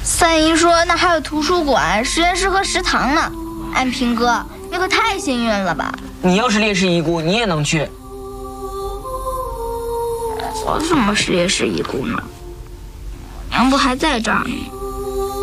三姨说那还有图书馆、实验室和食堂呢。安平哥，你可太幸运了吧！ 你要是烈士遗孤，你也能去。 我怎么是烈士遗孤呢？娘不还在这儿呢？